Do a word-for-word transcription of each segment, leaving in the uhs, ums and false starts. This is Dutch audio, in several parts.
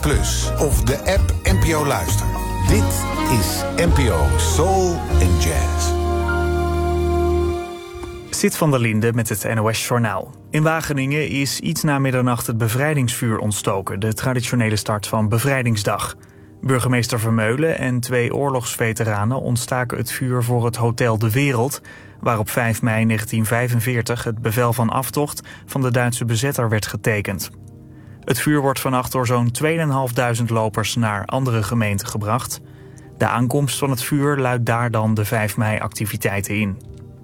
Plus of de app N P O Luister. Dit is N P O Soul and Jazz. Sit van der Linde met het N O S-journaal. In Wageningen is iets na middernacht het bevrijdingsvuur ontstoken, de traditionele start van Bevrijdingsdag. Burgemeester Vermeulen en twee oorlogsveteranen ontstaken het vuur voor het Hotel De Wereld, waar op vijf mei negentien vijfenveertig het bevel van aftocht van de Duitse bezetter werd getekend. Het vuur wordt vannacht door zo'n tweeduizend lopers naar andere gemeenten gebracht. De aankomst van het vuur luidt daar dan de vijf mei-activiteiten in.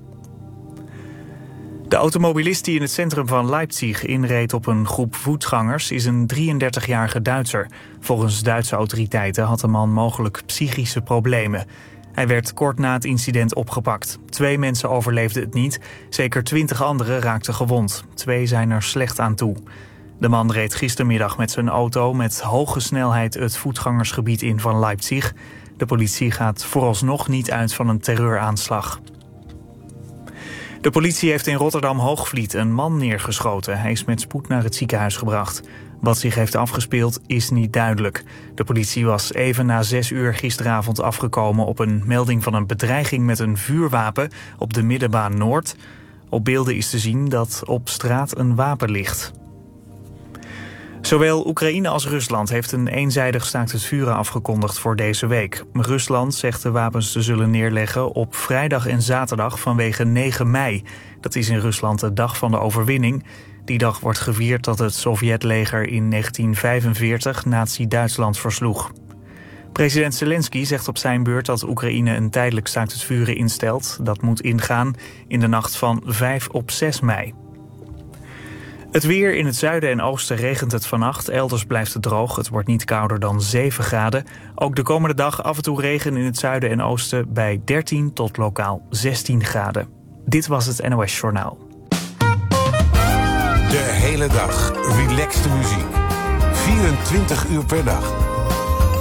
De automobilist die in het centrum van Leipzig inreed op een groep voetgangers is een drieëndertigjarige Duitser. Volgens Duitse autoriteiten had de man mogelijk psychische problemen. Hij werd kort na het incident opgepakt. Twee mensen overleefden het niet, zeker twintig anderen raakten gewond. Twee zijn er slecht aan toe. De man reed gistermiddag met zijn auto met hoge snelheid het voetgangersgebied in van Leipzig. De politie gaat vooralsnog niet uit van een terreuraanslag. De politie heeft in Rotterdam-Hoogvliet een man neergeschoten. Hij is met spoed naar het ziekenhuis gebracht. Wat zich heeft afgespeeld is niet duidelijk. De politie was even na zes uur gisteravond afgekomen op een melding van een bedreiging met een vuurwapen op de Middenbaan Noord. Op beelden is te zien dat op straat een wapen ligt. Zowel Oekraïne als Rusland heeft een eenzijdig staakt het vuren afgekondigd voor deze week. Rusland zegt de wapens te zullen neerleggen op vrijdag en zaterdag vanwege negen mei. Dat is in Rusland de dag van de overwinning. Die dag wordt gevierd dat het Sovjetleger in negentien vijfenveertig Nazi-Duitsland versloeg. President Zelensky zegt op zijn beurt dat Oekraïne een tijdelijk staakt het vuren instelt. Dat moet ingaan in de nacht van vijf op zes mei. Het weer: in het zuiden en oosten regent het vannacht. Elders blijft het droog. Het wordt niet kouder dan zeven graden. Ook de komende dag af en toe regen in het zuiden en oosten bij dertien tot lokaal zestien graden. Dit was het N O S Journaal. De hele dag relaxte muziek. vierentwintig uur per dag.